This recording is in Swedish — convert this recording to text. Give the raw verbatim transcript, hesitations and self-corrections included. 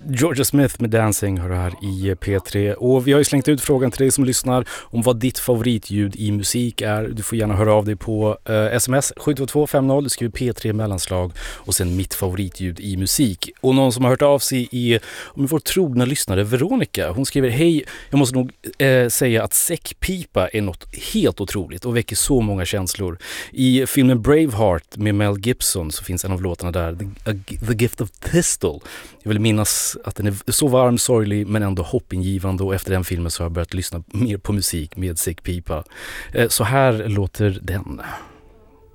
Georgia Smith med Dancing hör här i P tre, och vi har ju slängt ut frågan till dig som lyssnar om vad ditt favoritljud i musik är. Du får gärna höra av dig på eh, sms sju två två fem noll, du skriver P tre mellanslag och sen mitt favoritljud i musik. Och någon som har hört av sig är om vår trogna lyssnare Veronica. Hon skriver: hej, jag måste nog eh, säga att säckpipa är något helt otroligt och väcker så många känslor. I filmen Braveheart med Mel Gibson så finns en av låtarna där, The, a, The Gift of Pistol. Jag vill minnas att den är så varm, sorglig men ändå hoppingivande, och efter den filmen så har jag börjat lyssna mer på musik med säckpipa. Så här låter den.